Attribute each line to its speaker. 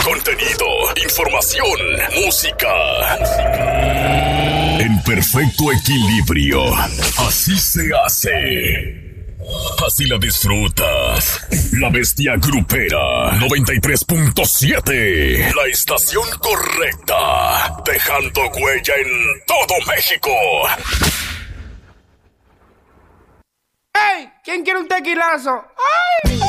Speaker 1: contenido, información, música. En perfecto equilibrio. Así se hace. Así la disfrutas. La Bestia Grupera 93.7. La estación correcta. Dejando huella en todo México.
Speaker 2: ¡Ey! ¿Quién quiere un tequilazo? ¡Ay!